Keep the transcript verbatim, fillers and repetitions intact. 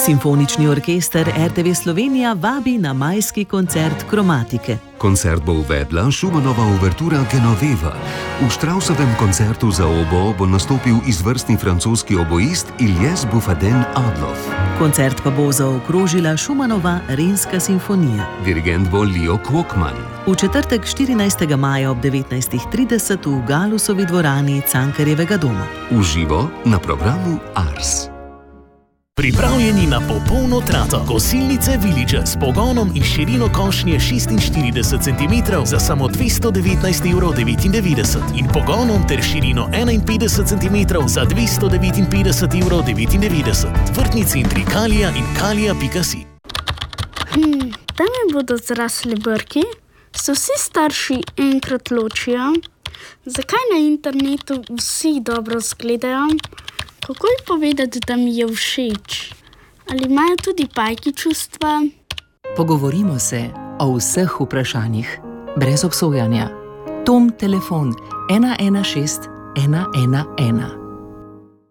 Simfonični orkester R T V Slovenija vabi na majski koncert Kromatike. Koncert bo uvedla Schumannova uvertura Genoveva. V Straussovem koncertu za oboe bo nastopil izvrstni francoski oboist Ilyes Bufadene-Adloff. Koncert pa bo zaokrožila Schumannova Renska simfonija. Dirigent bo Leo Kvokman. V četrtek štirinajstega maja ob devetnajstih trideset v Galusovi dvorani Cankarjevega doma. V živo na programu Ars. Pripravljeni na popolno trato. Kosilnice Village s pogonom in širino košnje šestinštirideset centimetrov za samo dvesto devetnajst evrov devetindevetdeset in pogonom ter širino enainpetdeset centimetrov za dvesto devetinpetdeset evrov devetindevetdeset. Vrtni centri Kalija in kalija pika si. Hmm, tam mi bodo zrasli brki, se vsi starši enkrat ločijo. Zakaj na internetu vsi dobro zgledajo? Kako je povedati, da mi je všeč? Ali imajo tudi pajki čustva? Pogovorimo se o vseh vprašanjih, brez obsojanja. Tom telefon ena ena šest ena ena ena.